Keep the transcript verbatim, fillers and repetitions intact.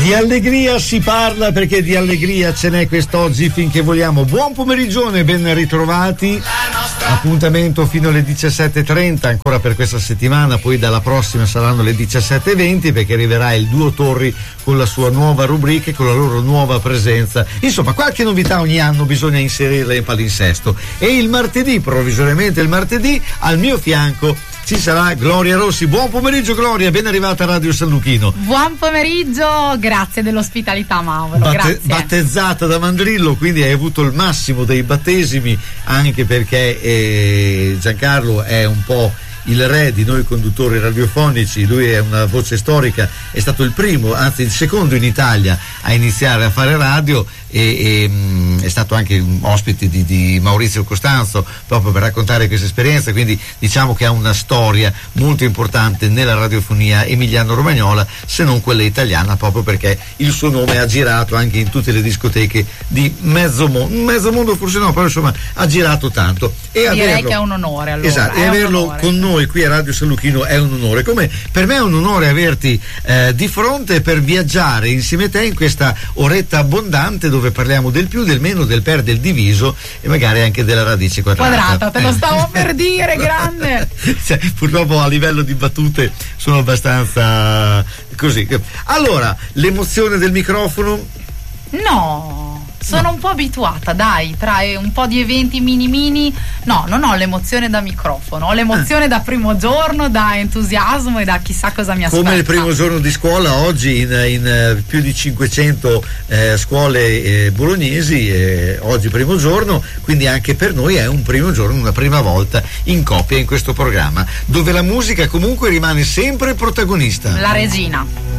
Di allegria si parla, perché di allegria ce n'è quest'oggi finché vogliamo. Buon pomeriggio e ben ritrovati. Appuntamento fino alle diciassette e trenta ancora per questa settimana, poi dalla prossima saranno le diciassette e venti, perché arriverà il Duo Torri con la sua nuova rubrica e con la loro nuova presenza. Insomma, qualche novità ogni anno bisogna inserirla in palinsesto. E il martedì, provvisoriamente il martedì, al mio fianco ci sarà Gloria Rossi. Buon pomeriggio Gloria, ben arrivata a Radio San Luchino. Buon pomeriggio, grazie dell'ospitalità Mauro. Batte- grazie. Battezzata da Mandrillo, quindi hai avuto il massimo dei battesimi, anche perché eh, Giancarlo è un po' il re di noi conduttori radiofonici, lui è una voce storica, è stato il primo, anzi il secondo in Italia a iniziare a fare radio e, e mh, è stato anche un ospite di, di Maurizio Costanzo proprio per raccontare questa esperienza, quindi diciamo che ha una storia molto importante nella radiofonia emiliano-romagnola, se non quella italiana, proprio perché il suo nome ha girato anche in tutte le discoteche di mezzo mondo, mezzo mondo forse no, però insomma ha girato tanto. E direi averlo, che è un onore, allora. Esatto, e averlo onore. Con noi qui a Radio San Luchino è un onore, come per me è un onore averti eh, di fronte per viaggiare insieme a te in questa oretta abbondante dove parliamo del più, del meno, del per, del diviso e magari anche della radice quadrata. Quadrata, te lo stavo per dire, grande. Cioè, purtroppo a livello di battute sono abbastanza così. Allora, l'emozione del microfono? No. Sono un po' abituata, dai, tra un po' di eventi mini mini, no, non ho l'emozione da microfono, ho l'emozione ah. da primo giorno, da entusiasmo e da chissà cosa mi aspetta. Come il primo giorno di scuola, oggi in, in più di cinquecento eh, scuole eh, bolognesi, eh, oggi primo giorno, quindi anche per noi è un primo giorno, una prima volta in coppia in questo programma, dove la musica comunque rimane sempre protagonista. La regina.